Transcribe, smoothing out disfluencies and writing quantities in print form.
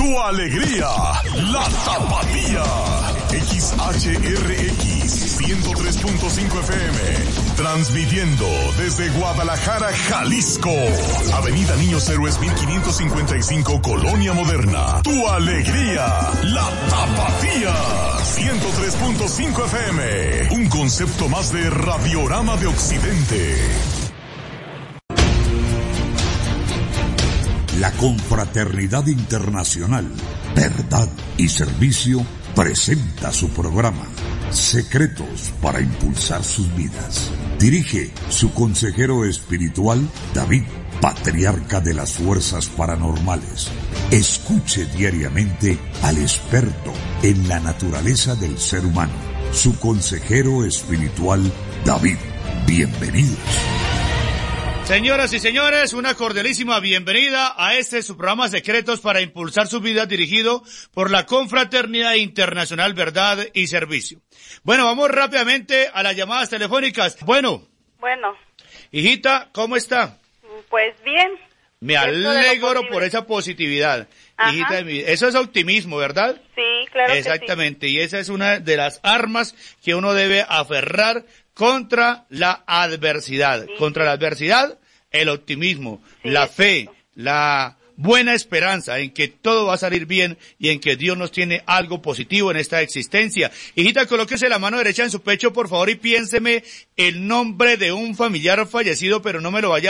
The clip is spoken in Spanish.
tu alegría, la Tapatía. XHRX 103.5 FM, transmitiendo desde Guadalajara, Jalisco. Avenida Niños Héroes 1555, Colonia Moderna. Tu alegría, la Tapatía. 103.5 FM, un concepto más de Radiorama de Occidente. La Confraternidad Internacional, Verdad y Servicio presenta su programa Secretos para Impulsar Sus Vidas. Dirige su consejero espiritual David, patriarca de las fuerzas paranormales. Escuche diariamente al experto en la naturaleza del ser humano, su consejero espiritual David. Bienvenidos. Señoras y señores, una cordialísima bienvenida a su programa Secretos para Impulsar Sus Vidas, dirigido por la Confraternidad Internacional Verdad y Servicio. Bueno, vamos rápidamente a las llamadas telefónicas. Bueno. Hijita, ¿cómo está? Pues bien. Me alegro por esa positividad. Ajá. Hijita, eso es optimismo, ¿verdad? Sí, claro. Exactamente, que sí. Y esa es una de las armas que uno debe aferrar contra la adversidad. Sí. Contra la adversidad, el optimismo, sí, la fe, la buena esperanza en que todo va a salir bien y en que Dios nos tiene algo positivo en esta existencia. Hijita, colóquese la mano derecha en su pecho, por favor, y piénseme el nombre de un familiar fallecido, pero no me lo vaya